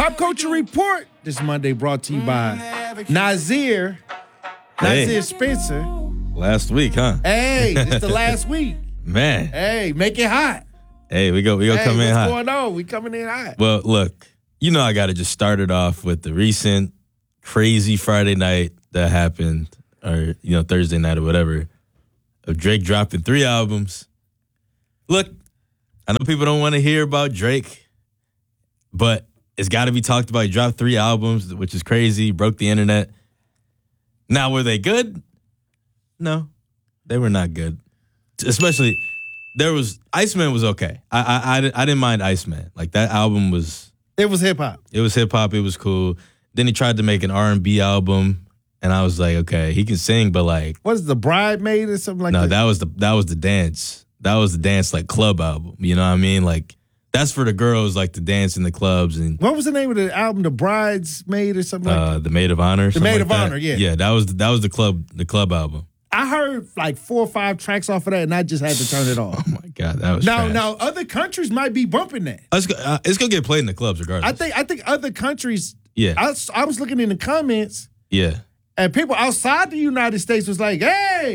Pop Culture Report this Monday brought to you by Nazir Spencer. Last week, huh? Hey, it's the last week. Man. Hey, make it hot. Hey, we go come in hot. What's going on? We coming in hot. Well, look, I got to just start it off with the recent crazy Friday night that happened, or, Thursday night or whatever, of Drake dropping 3 albums. Look, I know people don't want to hear about Drake, but it's got to be talked about. He dropped 3 albums, which is crazy, broke the internet. Now, were they good? No, they were not good. Especially, Iceman was okay. I didn't mind Iceman. Like, that album was... It was hip-hop. It was hip-hop. It was cool. Then he tried to make an R&B album, and I was like, okay, he can sing, but like... What is the Bridesmaid or something like that? No, that was the dance. That was the dance, like, club album. You know what I mean? Like, that's for the girls, like, to dance in the clubs. And what was the name of the album? The Bridesmaid or something like that? The Maid of Honor. The Maid of Honor, yeah. Yeah, that was the club album. I heard like 4 or 5 tracks off of that, and I just had to turn it off. Oh my God, that was trash. Now other countries might be bumping that. It's gonna get played in the clubs regardless. I think other countries. Yeah. I was looking in the comments. Yeah. And people outside the United States was like, "Hey."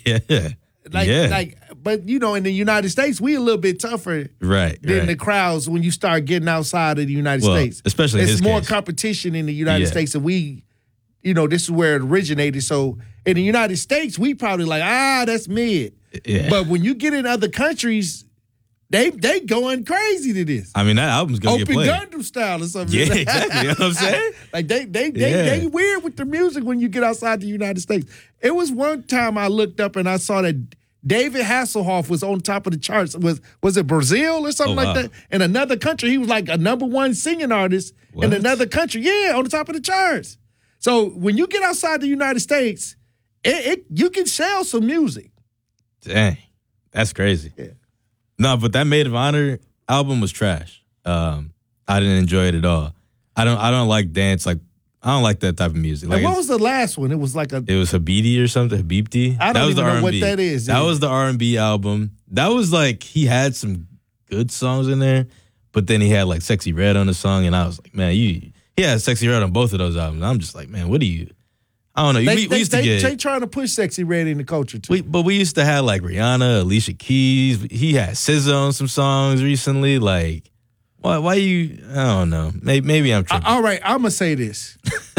Yeah. But in the United States, we a little bit tougher, right? Than the crowds when you start getting outside of the United States. Especially it's his more case. Competition in the United States, and we, this is where it originated. So in the United States, we probably like, that's mid. Yeah. But when you get in other countries, they going crazy to this. I mean, that album's gonna get played. Open Gundam style or something. Yeah, exactly. You know what I'm saying? Like they weird with the music when you get outside the United States. It was one time I looked up and I saw that David Hasselhoff was on top of the charts. Was it Brazil or something like that? In another country, he was like a #1 singing artist in another country. Yeah, on the top of the charts. So when you get outside the United States, you can sell some music. Dang, that's crazy. Yeah. No, but that Maid of Honor album was trash. I didn't enjoy it at all. I don't like dance. Like, I don't like that type of music. Like, and what was the last one? It was like It was Habibti or something. Habibti. I don't even know what that is. That was the R&B album. That was like, he had some good songs in there, but then he had like Sexy Red on the song, and I was like, man, he had Sexy Red on both of those albums. I'm just like, man, what do you? I don't know. We used to get... They trying to push Sexy Red in the culture, too. But we used to have, like, Rihanna, Alicia Keys. He had SZA on some songs recently. Like, why you... I don't know. Maybe I'm tripping. All right, I'm going to say this.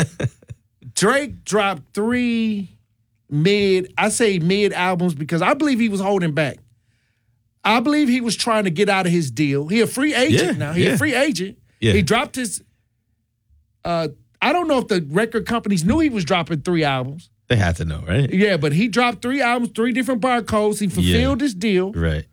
Drake dropped 3 mid albums because I believe he was holding back. I believe he was trying to get out of his deal. He a free agent now. He a free agent. Yeah. He dropped his... I don't know if the record companies knew he was dropping 3 albums. They had to know, right? Yeah, but he dropped 3 albums, 3 different barcodes. He fulfilled his deal. Right.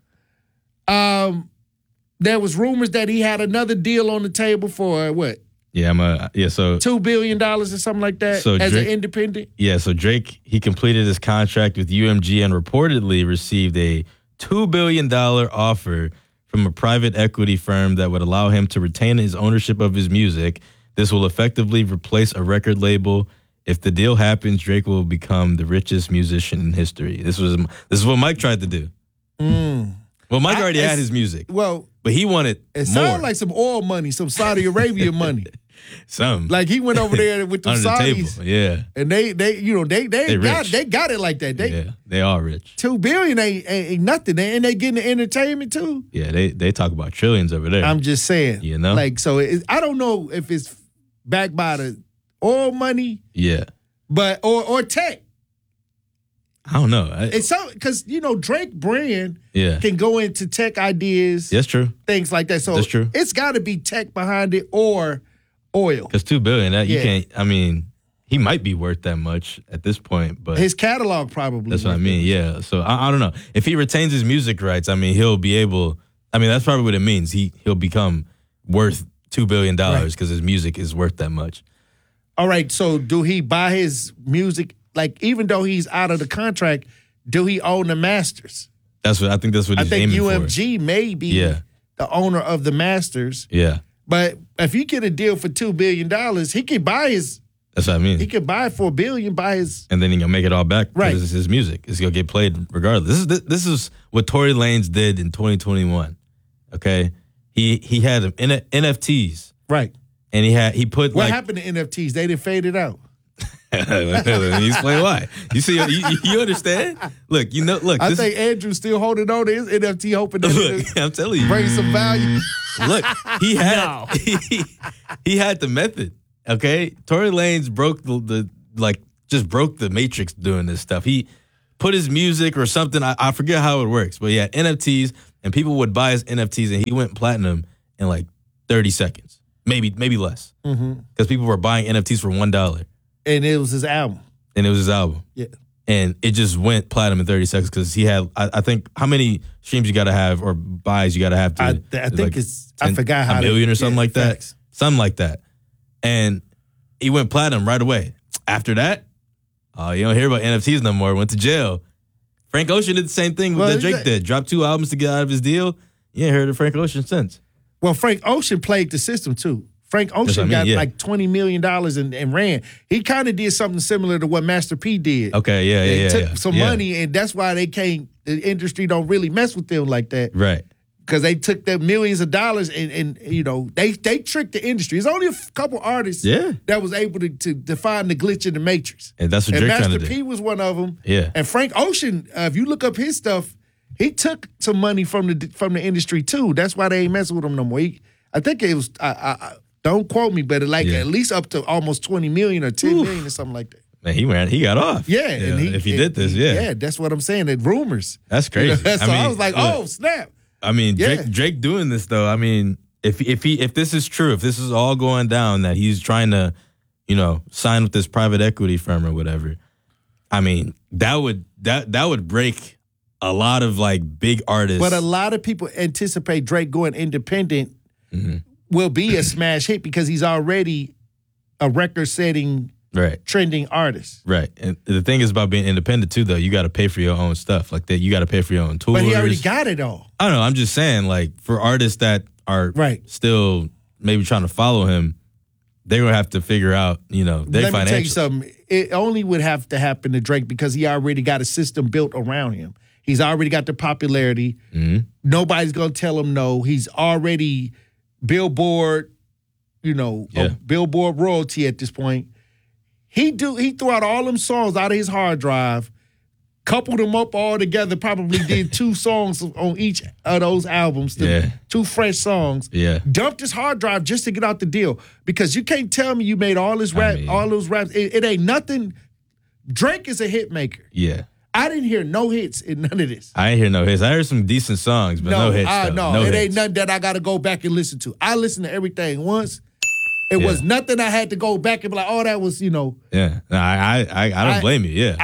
There was rumors that he had another deal on the table for what? Yeah, so $2 billion or something like that as an independent. Yeah, so Drake, he completed his contract with UMG and reportedly received a $2 billion offer from a private equity firm that would allow him to retain his ownership of his music. This will effectively replace a record label. If the deal happens, Drake will become the richest musician in history. This is what Mike tried to do. Well, Mike already had his music. Well, but he wanted it more. sounded like some oil money, some Saudi Arabia money. Some. Like he went over there with the Saudis. The table. Yeah. And they got it like that. They are rich. $2 billion ain't nothing. And they getting the entertainment too. Yeah, they talk about trillions over there. I'm just saying. Like, so I don't know if it's backed by the oil money. Yeah. But or tech. I don't know. It's so because Drake brand can go into tech ideas. That's true. Things like that. So that's true. It's got to be tech behind it or oil. Because $2 billion, you can't. I mean, he might be worth that much at this point, but his catalog probably. That's what I mean. Yeah. So I don't know if he retains his music rights. I mean, he'll be able. I mean, that's probably what it means. He'll become worth $2 billion because his music is worth that much. All right. So do he buy his music? Like, even though he's out of the contract, do he own the masters? I think that's what he's aiming for. I think UMG may be the owner of the masters. Yeah. But if you get a deal for $2 billion, he could buy his. That's what I mean. He could buy it for $1 billion, buy his. And then he can make it all back. Right. Because it's his music. It's going to get played regardless. This is what Tory Lanez did in 2021. Okay? He had NFTs. Right. and he put what happened to NFTs? They didn't fade it out. Let me explain why. You see, you understand? Look, I think Andrew's still holding on to his NFT, hoping that I'm telling you, bring some value. Look, he had he had the method. Okay, Tory Lanez broke just broke the matrix doing this stuff. He put his music or something. I forget how it works, but yeah, NFTs, and people would buy his NFTs, and he went platinum in like 30 seconds, maybe less, because people were buying NFTs for $1. And it was his album. Yeah. And it just went platinum in 30 seconds because he had, I think, how many streams you got to have or buys you got to have to? I think like it's, 10, I forgot how. $1 million or something like that. Facts. Something like that. And he went platinum right away. After that, you don't hear about NFTs no more. Went to jail. Frank Ocean did the same thing that Drake did. Dropped 2 albums to get out of his deal. You ain't heard of Frank Ocean since. Well, Frank Ocean played the system too. Frank Ocean got like $20 million and ran. He kind of did something similar to what Master P did. Okay, yeah. They took some money, and that's why the industry don't really mess with them like that. Right. Because they took their millions of dollars and they tricked the industry. There's only a couple artists that was able to find the glitch in the matrix. And that's what Drake kind of did. Master P was one of them. Yeah. And Frank Ocean, if you look up his stuff, he took some money from the industry too. That's why they ain't messing with him no more. I think it was don't quote me, but at least up to almost 20 million or 10 million or something like that. Man, he got off. Yeah, and if he did this, yeah, that's what I'm saying. The rumors. That's crazy. So I was like, oh snap. I mean, Drake doing this though. I mean, if this is true, if this is all going down, that he's trying to, sign with this private equity firm or whatever. I mean, that would break a lot of like big artists. But a lot of people anticipate Drake going independent will be a smash hit because he's already a record-setting, trending artist. Right. And the thing is about being independent too, though, you got to pay for your own stuff like that. You got to pay for your own tours. But he already got it all. I don't know. I'm just saying, like, for artists that are still maybe trying to follow him, they're going to have to figure out, their financials. Let me tell you something. It only would have to happen to Drake because he already got a system built around him. He's already got the popularity. Nobody's going to tell him no. He's already Billboard, Billboard royalty at this point. He threw out all them songs out of his hard drive, coupled them up all together, probably did 2 songs on each of those albums, 2 fresh songs. Yeah. Dumped his hard drive just to get out the deal. Because you can't tell me you made all this all those raps. It ain't nothing. Drake is a hit maker. Yeah. I didn't hear no hits in none of this. I didn't hear no hits. I heard some decent songs, but no hits. No it hits. ain't nothing that I got to go back and listen to. I listened to everything once. It was nothing I had to go back and be like, oh, that was, Yeah. No, I don't blame you. Yeah.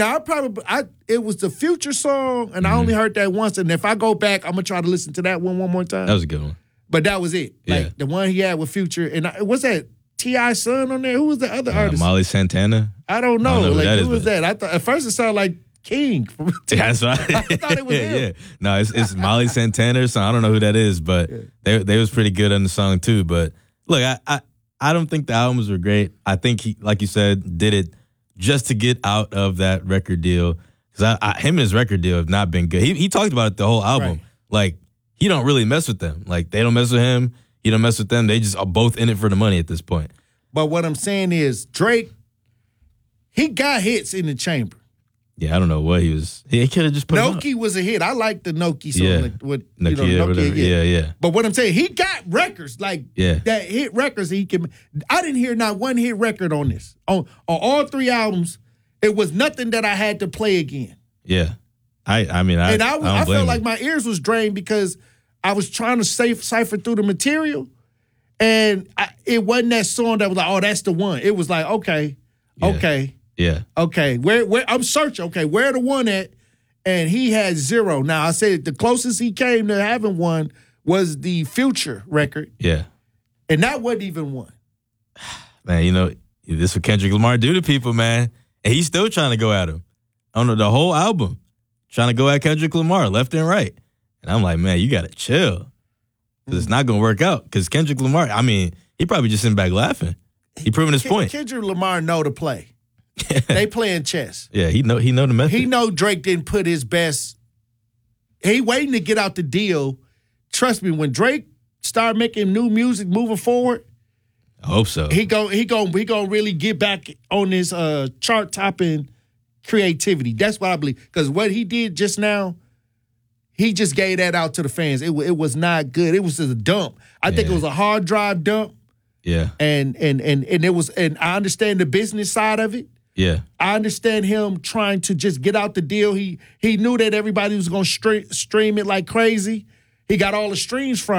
It was the Future song, and I only heard that once. And if I go back, I'm gonna try to listen to that one more time. That was a good one. But that was it. Like the one he had with Future, and what's that? T.I. son on there? Who was the other artist? Molly Santana. I don't know. Who was that? I thought at first it sounded like King. That's right. I thought it was him. Yeah. No, it's Molly Santana. So I don't know who that is, but they was pretty good on the song too. But look, I don't think the albums were great. I think he, like you said, did it just to get out of that record deal. Because him and his record deal have not been good. He talked about it the whole album. Right. Like, he don't really mess with them. Like, they don't mess with him. He don't mess with them. They just are both in it for the money at this point. But what I'm saying is, Drake, he got hits in the chamber. Yeah, I don't know what he was. He could have just put Noki was a hit. I like the Noki song. With Nokia, whatever. Yeah. But what I'm saying, he got records that hit records. I didn't hear not one hit record on this. On all 3 albums, it was nothing that I had to play again. Yeah, I felt like my ears was drained because I was trying to cipher through the material, and it wasn't that song that was like, oh, that's the one. It was like, okay. Yeah. Okay. Where I'm searching. Okay, where the one at? And he had 0. Now I said the closest he came to having one was the Future record. Yeah. And that wasn't even one. Man, this is what Kendrick Lamar do to people, man. And he's still trying to go at him. On the whole album. Trying to go at Kendrick Lamar left and right. And I'm like, man, you gotta chill. Because it's not gonna work out. Because Kendrick Lamar, I mean, he probably just sitting back laughing. He proving his point. Kendrick Lamar know to play. They playing chess. Yeah, he know the method. He know Drake didn't put his best. He waiting to get out the deal. Trust me, when Drake start making new music moving forward, I hope so. He gonna really get back on this chart topping creativity. That's what I believe. Because what he did just now, he just gave that out to the fans. It was not good. It was just a dump. I think it was a hard drive dump. Yeah. And it was, and I understand the business side of it. Yeah. I understand him trying to just get out the deal. He knew that everybody was gonna stream it like crazy. He got all the streams from